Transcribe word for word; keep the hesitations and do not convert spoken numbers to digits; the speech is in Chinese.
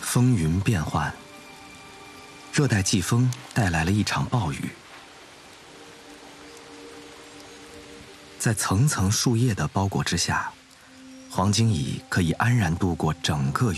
风云变幻，热带季风带来了一场暴雨。在层层树叶的包裹之下，黄金蚁可以安然度过整个